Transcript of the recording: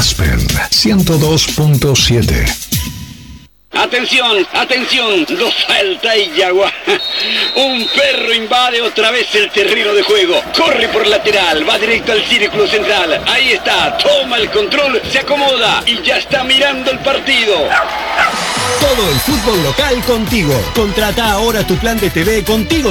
Aspen 102.7. Atención, atención, lo salta y Yagua. Un perro invade otra vez el terreno de juego. Corre por lateral, va directo al círculo central. Ahí está, toma el control, se acomoda y ya está mirando el partido. Todo el fútbol local contigo. Contrata ahora tu plan de TV Contigo